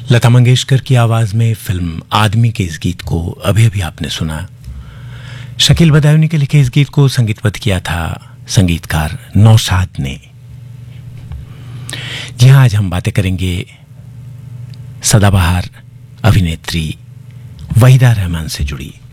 लता मंगेशकर की आवाज में फिल्म आदमी के इस गीत को अभी अभी आपने सुना। शकील बदायूनी के लिखे इस गीत को संगीतबद्ध किया था संगीतकार नौशाद ने। जी हां, आज हम बातें करेंगे सदाबहार अभिनेत्री वहीदा रहमान से जुड़ी।